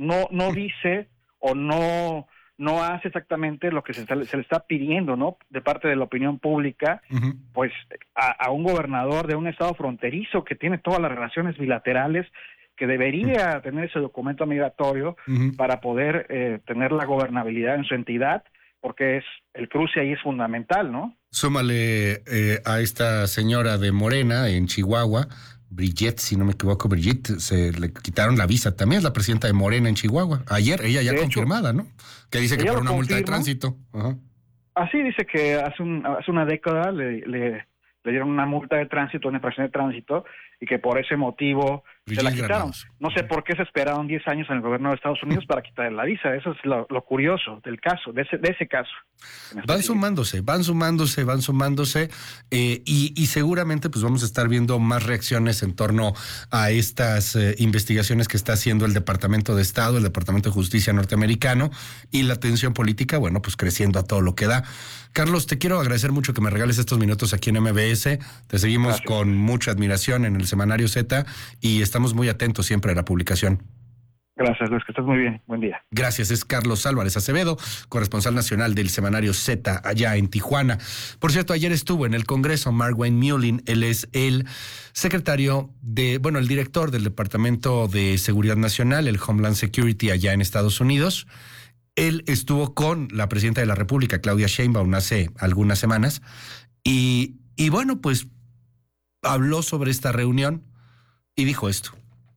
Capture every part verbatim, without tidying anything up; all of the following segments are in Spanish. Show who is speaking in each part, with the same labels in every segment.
Speaker 1: no no dice o no no hace exactamente lo que se, está, se le está pidiendo, ¿no? De parte de la opinión pública, uh-huh. pues a, a un gobernador de un estado fronterizo que tiene todas las relaciones bilaterales, que debería uh-huh. tener ese documento migratorio uh-huh. para poder eh, tener la gobernabilidad en su entidad, porque es el cruce ahí es fundamental, ¿no?
Speaker 2: Súmale eh, a esta señora de Morena en Chihuahua, Brigitte, si no me equivoco, Brigitte, se le quitaron la visa. También es la presidenta de Morena en Chihuahua. Ayer, ella ya de confirmada, hecho, ¿no? Que dice que por una multa de tránsito. Ajá.
Speaker 1: Así dice que hace, un, hace una década le, le, le dieron una multa de tránsito, una infracción de tránsito, y que por ese motivo Brigitte se la quitaron. Granados. No sé por qué se esperaron diez años en el gobierno de Estados Unidos para quitarle la visa. Eso es lo, lo curioso del caso, de ese, de ese caso.
Speaker 2: Van sumándose, van sumándose, van sumándose, eh, y, y seguramente pues vamos a estar viendo más reacciones en torno a estas eh, investigaciones que está haciendo el Departamento de Estado, el Departamento de Justicia norteamericano, y la tensión política, bueno, pues creciendo a todo lo que da. Carlos, te quiero agradecer mucho que me regales estos minutos aquí en M B S. Te seguimos Gracias. Con mucha admiración en el Semanario Z y estamos muy atentos siempre a la publicación.
Speaker 1: Gracias, Luis, que estés muy bien. Buen día.
Speaker 2: Gracias, es Carlos Álvarez Acevedo, corresponsal nacional del Semanario Z allá en Tijuana. Por cierto, ayer estuvo en el Congreso Mark Wayne Mullin, él es el secretario de, bueno, el director del Departamento de Seguridad Nacional, el Homeland Security allá en Estados Unidos. Él estuvo con la presidenta de la República, Claudia Sheinbaum, hace algunas semanas, y, y bueno, pues habló sobre esta reunión y dijo esto.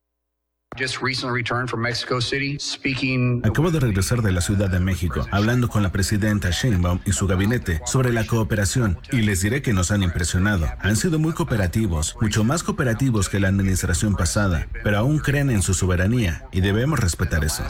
Speaker 3: Acabo de regresar de la Ciudad de México, hablando con la presidenta Sheinbaum y su gabinete sobre la cooperación, y les diré que nos han impresionado. Han sido muy cooperativos, mucho más cooperativos que la administración pasada, pero aún creen en su soberanía y debemos respetar eso.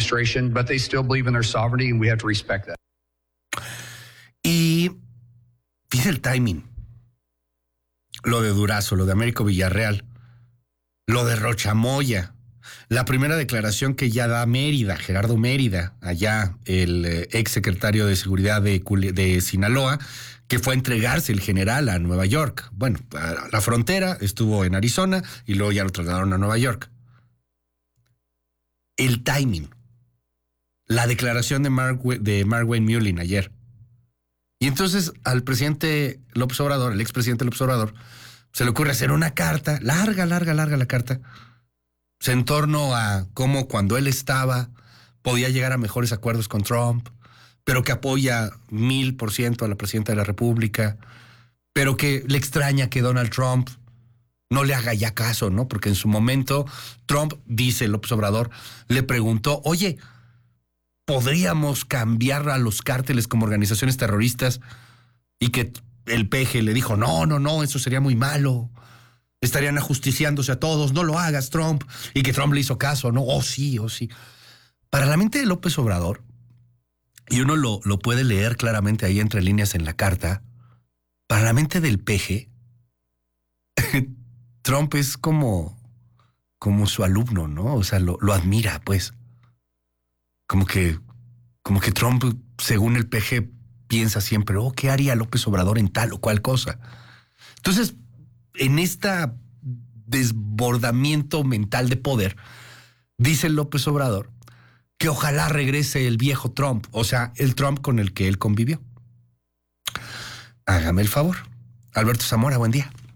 Speaker 2: Y dice el timing. Lo de Durazo, lo de Américo Villarreal, lo de Rochamoya. La primera declaración que ya da Mérida, Gerardo Mérida, allá el eh, ex secretario de Seguridad de, de Sinaloa, que fue a entregarse el general a Nueva York. Bueno, a la frontera, estuvo en Arizona y luego ya lo trasladaron a Nueva York. El timing. La declaración de Mark, de Mark Wayne Mullin ayer. Y entonces al presidente López Obrador, el expresidente López Obrador, se le ocurre hacer una carta, larga, larga, larga la carta, en torno a cómo cuando él estaba podía llegar a mejores acuerdos con Trump, pero que apoya mil por ciento a la presidenta de la República, pero que le extraña que Donald Trump no le haga ya caso, ¿no? Porque en su momento Trump, dice López Obrador, le preguntó, oye, ¿podríamos cambiar a los cárteles como organizaciones terroristas? Y que el P G le dijo, no, no, no, eso sería muy malo. Estarían ajusticiándose a todos, no lo hagas, Trump. Y que Trump le hizo caso, ¿no? Oh, sí, oh, sí. Para la mente de López Obrador, y uno lo, lo puede leer claramente ahí entre líneas en la carta, para la mente del P G, Trump es como, como su alumno, ¿no? O sea, lo, lo admira, pues. Como que, como que Trump, según el P G, piensa siempre, oh, ¿qué haría López Obrador en tal o cual cosa? Entonces, en este desbordamiento mental de poder, dice López Obrador que ojalá regrese el viejo Trump, o sea, el Trump con el que él convivió. Hágame el favor. Alberto Zamora, buen día.